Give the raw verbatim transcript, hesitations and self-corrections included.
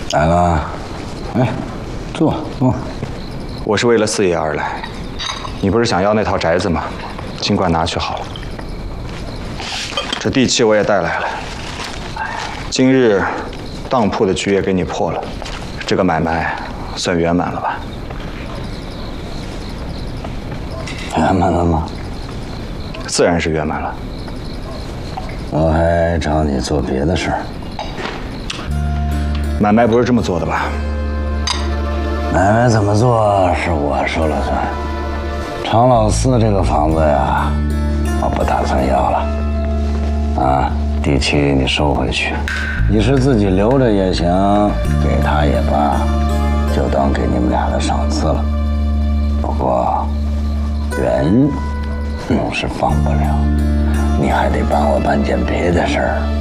来了，哎，坐坐。 我是为了四爷而来，你不是想要那套宅子吗？尽管拿去好了。这地契我也带来了。今日当铺的局也给你破了，这个买卖算圆满了吧？ 圆满了吗？ 自然是圆满了。 我还找你做别的事儿。 买卖不是这么做的吧？ 买卖怎么做是我说了算。常老四这个房子呀，我不打算要了。啊，地契你收回去，你是自己留着也行，给他也罢，就当给你们俩的赏赐了。不过，人，嗯，是放不了，你还得帮我办件别的事儿。